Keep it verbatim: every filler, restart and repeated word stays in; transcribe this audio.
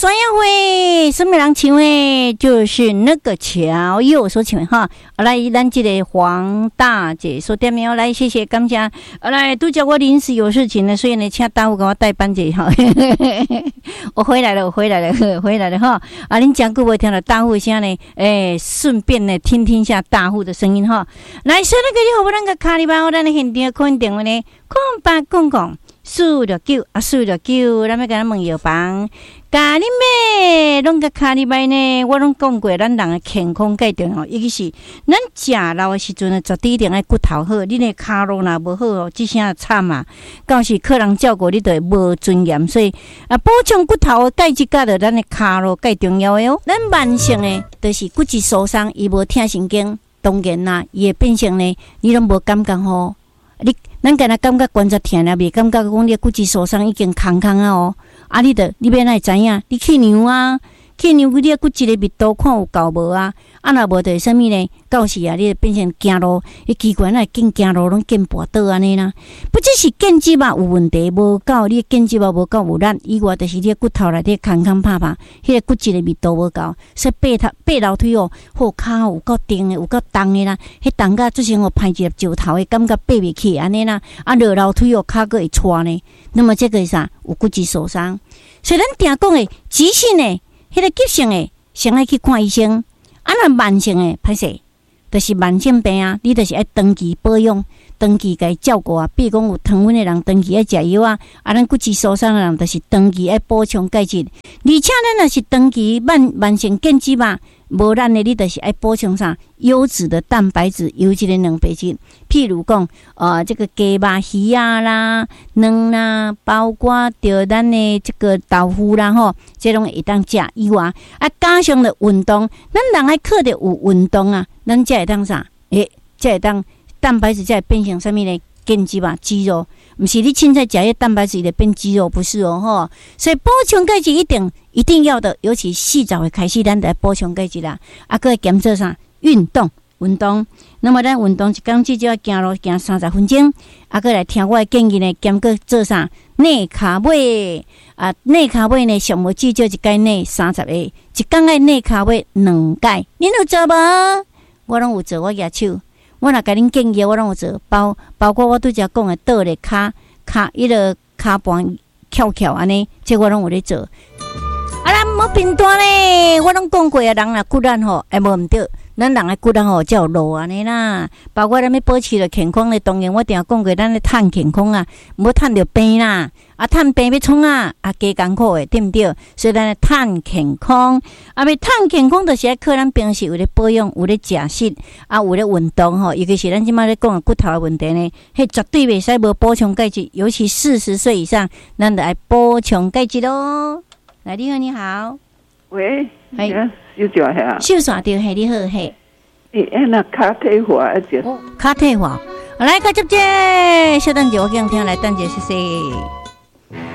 酸呀会，什么人唱的？就是那个乔佑所唱的哈。来，咱这个黄大姐说点名，来，谢谢感谢。来，都叫我临时有事情呢，所以呢，请大夫给我代班者哈。我回来了，我回来了，回来了哈。啊，恁讲过没听到大夫声呢？诶，顺便呢，听听一下大夫的声音哈。来，所以那个你好，我那个卡里巴，我咱的现场看电话呢，空八公公。四六九啊，四六九，咱要甲咱问药房，咖喱咩？拢个咖喱麦呢？我拢讲过，咱人的健康最重要，尤其是咱食老的时阵呢，绝对一定爱骨头好。你的骹路若无好哦，即声惨啊！到时客人照顾你就会无尊严，所以啊，补充骨头的钙质甲着咱的骹路最重要的哦。咱慢性的，就是骨质疏松，伊无听神经，当然啦，伊会变成呢，你拢无感觉吼。你咱敢若感觉关节疼了，袂感觉讲你骨质疏松已经空空啊哦，啊你得你要哪会知影？你去量啊，去量你骨质的密度看有够无啊？啊若无就是啥物呢？到时啊，你就变成走路，伊奇怪那见走路拢见跋倒安尼啦。不只是腱肌肉有问题无够，你腱肌肉无够有力，以外就是你骨头内底空空拍拍，迄个骨质的密度无够，所以爬头爬楼梯哦，或骹有够重的，有够重的啦，迄重甲做成哦歹一粒石头的感觉爬袂起安尼啦。啊，落楼梯哦，骹个会喘呢。那么这个是啥？有骨质疏松。所以咱定讲的急性的、迄个急性的，先爱去看医生。啊，若慢性的歹势，就是慢性病啊，你就是爱长期保养，长期该照顾啊。比如讲有糖分的人，长期爱食药啊；啊，咱骨质疏松的人，就是长期爱补充钙质。而且咱若是长期慢慢性腱肌肉无咱的，你就是爱补充啥优质的蛋白质、优质的蛋白质。譬如讲，呃，这个鸡肉、鱼啊啦、卵啦，包括着咱的这个豆腐啦吼，这种会当食以外，啊，加上了运动，咱人爱靠着有运动啊，咱才会当啥？诶，才会当蛋白质才会变成啥物呢？腱肌肉、肌肉，不是你凊彩食迄蛋白质就变肌肉，不是哦吼。所以补充钙质一定一定要的，尤其细早会开始，咱得补充钙质啦。啊，搁会减做啥？运动，运动。那么咱运动一工至少要行路行三十分钟，啊，搁来听我的建议呢，兼搁做啥？内卡尾啊，内卡尾呢，上无至少一届内三十个，一工爱内卡尾两届，恁有做无？我拢有做，我举手。我若甲恁建议，我拢有做，包包括我拄则讲的倒咧骹骹迄个骹盘翘翘安尼，这我拢有咧做。啊，咱无评断咧，我拢讲过啊，人若骨力吼，哎无毋对，咱人的骨力吼才有路安尼啦。包括咱要保持着健康咧，当然我定讲过，咱咧趁健康啊，无趁着病啦。啊，趁病要创啊，啊加艰苦诶，对毋对？所以咱咧趁健康，啊，要趁健康，就是爱靠咱平时有咧保养，有咧食食，啊，有咧运动吼。尤其是咱即摆咧讲诶骨头诶问题呢，迄绝对袂使无补充钙质，尤其四十岁以上，咱得爱补充钙质咯。来，你好，你好， 喂， 系小姐啊， 小线着系你好，嘿， 诶，那卡退化一只， 哦，卡退化，来，卡接者，稍等者，我叫人听来等者，谢谢。